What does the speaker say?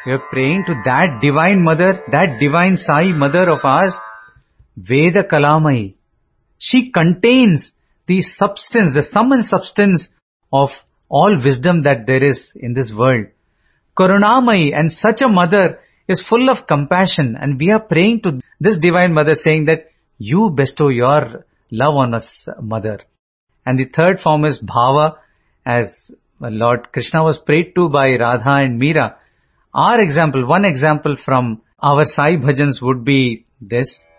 We are praying to that divine mother, that divine Sai mother of ours, Veda Kalamai. She contains the substance, the sum and substance of all wisdom that there is in this world. Karunamai, and such a mother is full of compassion, and we are praying to this divine mother saying that you bestow your love on us, mother. And the third form is Bhava, as Lord Krishna was prayed to by Radha and Meera. Our example, one example from our Sai bhajans would be this.